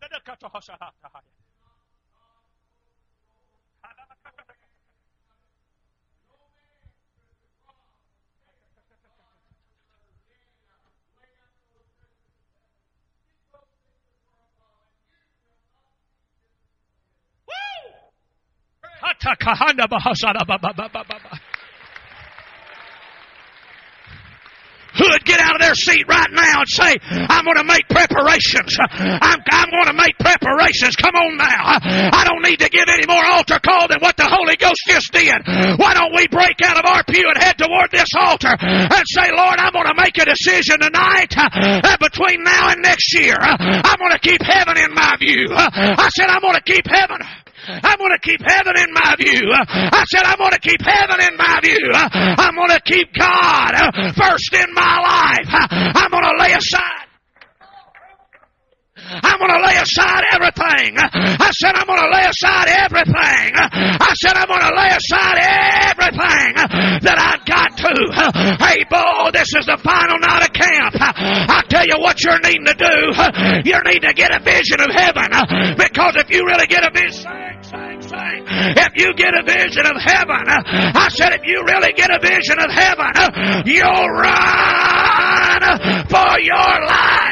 Who'd get out of their seat right now and say, I'm going to make preparations. I'm going to make preparations. Come on now. I don't need to give any more altar call than what the Holy Ghost just did. Why don't we break out of our pew and head toward this altar and say, Lord, I'm going to make a decision tonight between now and next year. I'm going to keep heaven in my view. I said, I'm going to keep heaven. I'm going to keep heaven in my view. I said, I'm going to keep heaven in my view. I'm going to keep God first in my life. I'm going to lay aside. I'm going to lay aside everything. I said, I'm going to lay aside everything. I said, I'm going to lay aside everything that I've got to. Hey, Bo, this is the final night of camp. I'll tell you what you're needing to do. You need to get a vision of heaven. Because if you really get a vision, if you get a vision of heaven, I said, if you really get a vision of heaven, you'll run for your life.